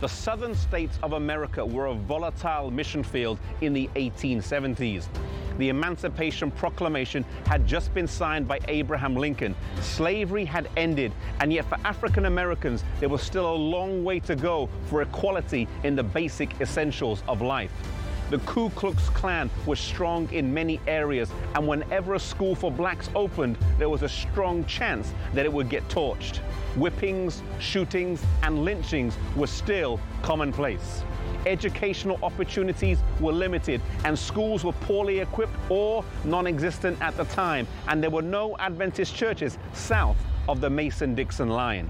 The southern states of America were a volatile mission field in the 1870s. The Emancipation Proclamation had just been signed by Abraham Lincoln. Slavery had ended, and yet for African Americans, there was still a long way to go for equality in the basic essentials of life. The Ku Klux Klan was strong in many areas, and whenever a school for blacks opened, there was a strong chance that it would get torched. Whippings, shootings, and lynchings were still commonplace. Educational opportunities were limited, and schools were poorly equipped or non-existent at the time, and there were no Adventist churches south of the Mason-Dixon line.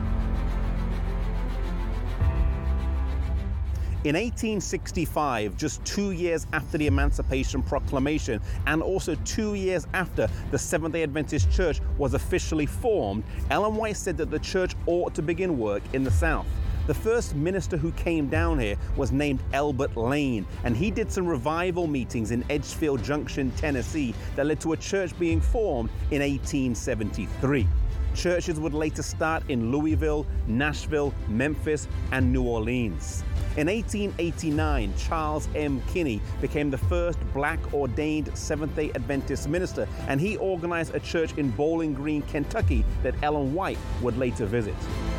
In 1865, just 2 years after the Emancipation Proclamation, and also 2 years after the Seventh-day Adventist Church was officially formed, Ellen White said that the church ought to begin work in the South. The first minister who came down here was named Elbert Lane, and he did some revival meetings in Edgefield Junction, Tennessee, that led to a church being formed in 1873. Churches would later start in Louisville, Nashville, Memphis, and New Orleans. In 1889, Charles M. Kinney became the first black ordained Seventh-day Adventist minister, and he organized a church in Bowling Green, Kentucky that Ellen White would later visit.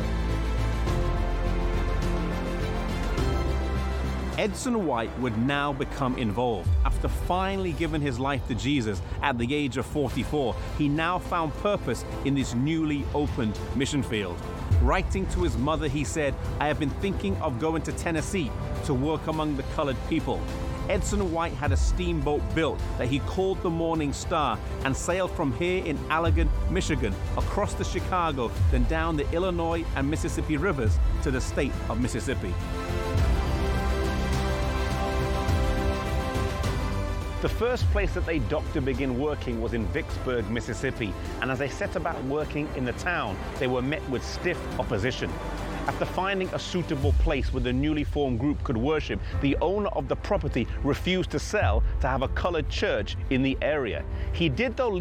Edson White would now become involved. After finally giving his life to Jesus at the age of 44, he now found purpose in this newly opened mission field. Writing to his mother, he said, "I have been thinking of going to Tennessee to work among the colored people." Edson White had a steamboat built that he called the Morning Star and sailed from here in Allegan, Michigan, across to Chicago, then down the Illinois and Mississippi rivers to the state of Mississippi. The first place that they docked to begin working was in Vicksburg, Mississippi, and as they set about working in the town, they were met with stiff opposition. After finding a suitable place where the newly formed group could worship, the owner of the property refused to sell to have a colored church in the area. He did, though,